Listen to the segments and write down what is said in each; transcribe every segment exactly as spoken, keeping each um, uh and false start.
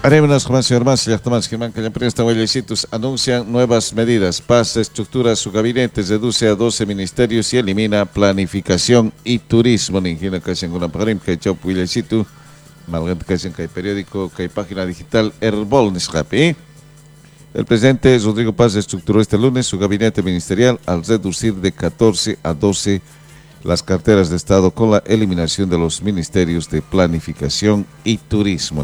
Haremos más y más, ya Tomás Germán Callampresta Huellecitos anuncian nuevas medidas. Pasa, estructura su gabinete, reduce a doce ministerios y elimina planificación y turismo. Ninguna casi en una parim que chau Huellecitos, malgrado casi en que hay periódico, que hay página digital, Herbol Nisrapi. El presidente Rodrigo Paz estructuró este lunes su gabinete ministerial al reducir de catorce a doce las carteras de Estado con la eliminación de los ministerios de planificación y turismo.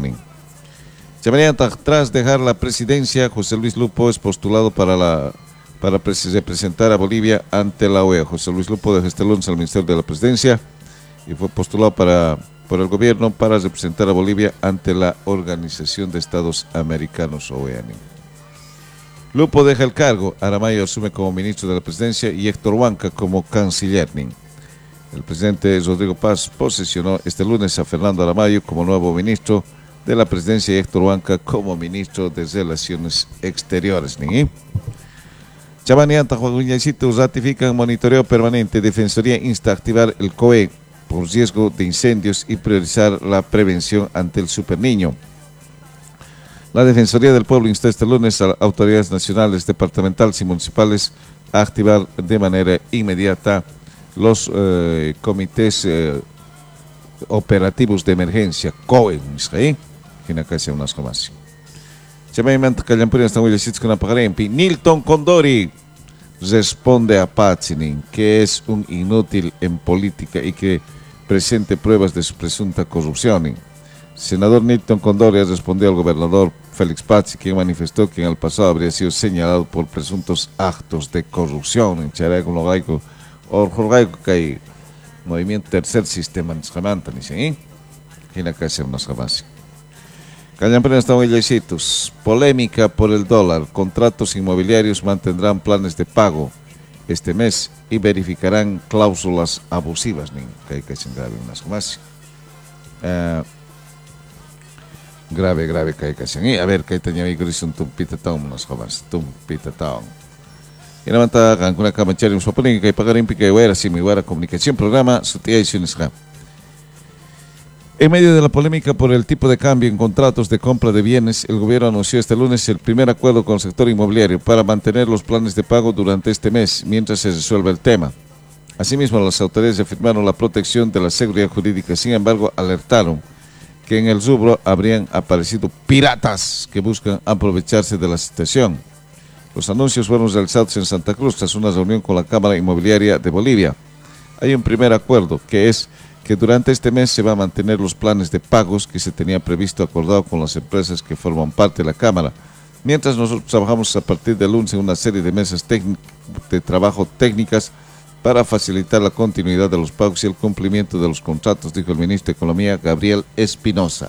Tras dejar la presidencia, José Luis Lupo es postulado para, la, para representar a Bolivia ante la O E A. José Luis Lupo dejó este lunes al Ministerio de la Presidencia y fue postulado para, por el gobierno para representar a Bolivia ante la Organización de Estados Americanos, O E A. Lupo deja el cargo, Aramayo asume como ministro de la Presidencia y Héctor Huanca como canciller. El presidente Rodrigo Paz posesionó este lunes a Fernando Aramayo como nuevo ministro de la Presidencia y Héctor Huanca como ministro de Relaciones Exteriores. Chabani Antajuaguñacitos ratifican monitoreo permanente. Defensoría insta a activar el C O E por riesgo de incendios y priorizar la prevención ante el superniño. La Defensoría del Pueblo insta este lunes a autoridades nacionales, departamentales y municipales a activar de manera inmediata los eh, comités eh, operativos de emergencia, C O E, ¿sí? Unas más. Nilton Condori responde a Patzinin que es un inútil en política y que presente pruebas de su presunta corrupción. Senador Nilton Condori respondió al gobernador Félix Pazzi, quien manifestó que en el pasado habría sido señalado por presuntos actos de corrupción en Charago, o Jorgaico, que hay movimiento tercer sistema en Jamanta, ni sé, ¿quién acá se nos jamás? Callamprena está muy lecitos. Polémica por el dólar. Contratos inmobiliarios mantendrán planes de pago este mes y verificarán cláusulas abusivas. Ni que hay que ser grave unas más. Uh, grave, grave que hay que ser. A ver, que tenía mi gris un tumpita town unas jamás. Tumpita town. Y la manta con una camachera en su ponen que hay pagar en pique de si mi guara comunicación programa su tía y su nisra. En medio de la polémica por el tipo de cambio en contratos de compra de bienes, el gobierno anunció este lunes el primer acuerdo con el sector inmobiliario para mantener los planes de pago durante este mes, mientras se resuelve el tema. Asimismo, las autoridades afirmaron la protección de la seguridad jurídica, sin embargo, alertaron que en el rubro habrían aparecido piratas que buscan aprovecharse de la situación. Los anuncios fueron realizados en Santa Cruz tras una reunión con la Cámara Inmobiliaria de Bolivia. Hay un primer acuerdo que es que durante este mes se va a mantener los planes de pagos que se tenía previsto acordado con las empresas que forman parte de la Cámara, mientras nosotros trabajamos a partir del lunes en una serie de mesas de trabajo técnicas para facilitar la continuidad de los pagos y el cumplimiento de los contratos, dijo el ministro de Economía, Gabriel Espinosa.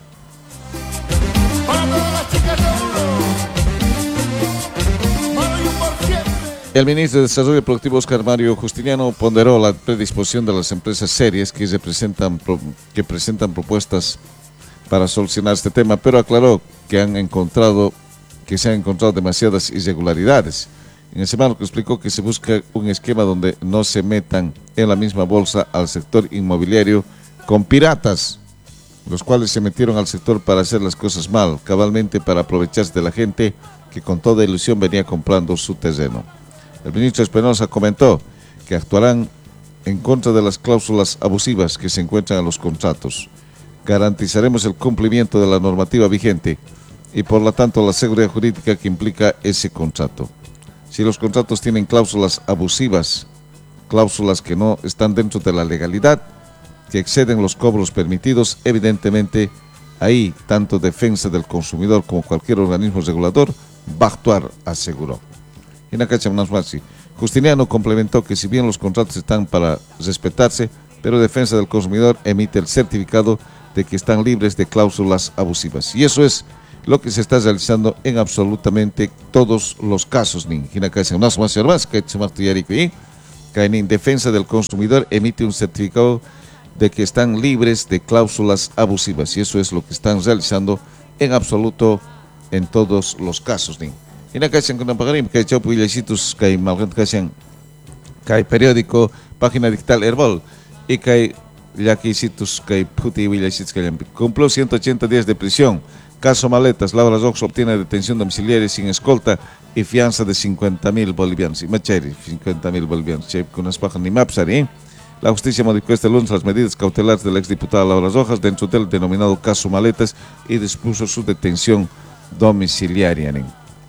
El ministro de Desarrollo Productivo, Oscar Mario Justiniano, ponderó la predisposición de las empresas serias que, se presentan, que presentan propuestas para solucionar este tema, pero aclaró que, han encontrado, que se han encontrado demasiadas irregularidades. En ese marco explicó que se busca un esquema donde no se metan en la misma bolsa al sector inmobiliario con piratas, los cuales se metieron al sector para hacer las cosas mal, cabalmente para aprovecharse de la gente que con toda ilusión venía comprando su terreno. El ministro Espinosa comentó que actuarán en contra de las cláusulas abusivas que se encuentran en los contratos. Garantizaremos el cumplimiento de la normativa vigente y por lo tanto la seguridad jurídica que implica ese contrato. Si los contratos tienen cláusulas abusivas, cláusulas que no están dentro de la legalidad, que exceden los cobros permitidos, evidentemente ahí tanto defensa del consumidor como cualquier organismo regulador va a actuar, aseguró. Y la cacha más fácil. Justiniano complementó que si bien los contratos están para respetarse, pero Defensa del Consumidor emite el certificado de que están libres de cláusulas abusivas. Y eso es lo que se está realizando en absolutamente todos los casos. Defensa del Consumidor emite un certificado de que están libres de cláusulas abusivas. Y eso es lo que están realizando en absoluto en todos los casos. Y la casa con pagarim que chau puilecitos que malgrant que hay periódico, página digital Herbol y que ya que hicitos que puti puilecitos que cumplió ciento ochenta días de prisión Caso Maletas, Laura Rox obtiene detención domiciliaria sin escolta y fianza de cincuenta mil bolivianos. Y macheri, cincuenta mil bolivianos. Che, con unas pajas ni mapsari, ¿eh? La justicia modificó este lunes las medidas cautelares de la exdiputada Laura Rojas dentro del denominado caso Maletas y dispuso su detención domiciliaria, ¿eh?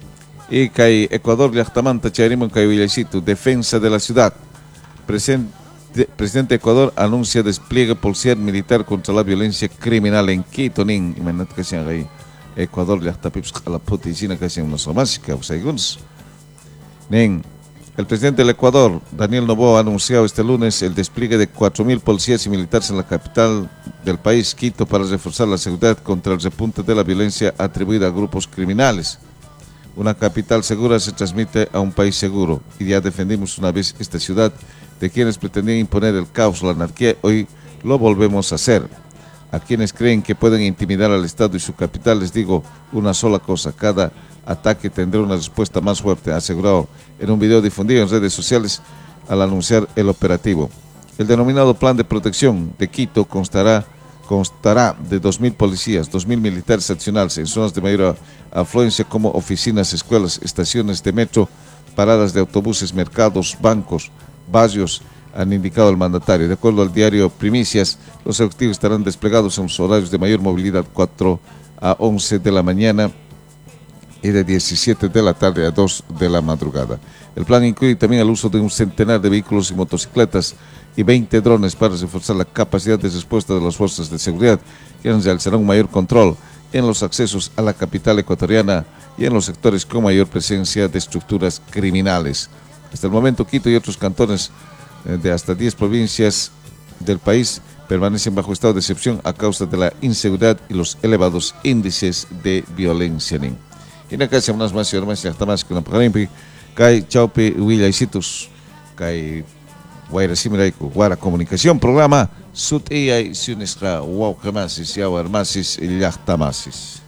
Y que Ecuador, Yachtamanta, Charimon, Cayuillecito, defensa de la ciudad. Presente Presidente de Ecuador anuncia despliegue policial militar contra la violencia criminal en Quito. Nin, imagínate que sean ahí. Ecuador ya está a la puticina que hacen unos románticos, según. Nin, el presidente del Ecuador, Daniel Noboa, ha anunciado este lunes el despliegue de cuatro mil policías y militares en la capital del país, Quito, para reforzar la seguridad contra el repunte de la violencia atribuida a grupos criminales. Una capital segura se transmite a un país seguro, y ya defendimos una vez esta ciudad de quienes pretendían imponer el caos o la anarquía. Hoy lo volvemos a hacer. A quienes creen que pueden intimidar al Estado y su capital les digo una sola cosa: cada ataque tendrá una respuesta más fuerte, aseguró en un video difundido en redes sociales al anunciar el operativo. El denominado Plan de Protección de Quito constará, constará de dos mil policías, dos mil militares accionables en zonas de mayor afluencia como oficinas, escuelas, estaciones de metro, paradas de autobuses, mercados, bancos, barrios, han indicado el mandatario. De acuerdo al diario Primicias, los efectivos estarán desplegados en los horarios de mayor movilidad, cuatro a once de la mañana y de diecisiete de la tarde a dos de la madrugada. El plan incluye también el uso de un centenar de vehículos y motocicletas y veinte drones para reforzar la capacidad de respuesta de las fuerzas de seguridad, quienes realizarán un mayor control en los accesos a la capital ecuatoriana y en los sectores con mayor presencia de estructuras criminales. Hasta el momento, Quito y otros cantones de hasta diez provincias del país permanecen bajo estado de excepción a causa de la inseguridad y los elevados índices de violencia. Y na casa unas más y más ya está más que una pajarimpi, kai chaupe huillaicitos, kai guairasimiraiko, guara comunicación, programa sut e ai siunesra wow kamasis, yawar masis y yahtamasis.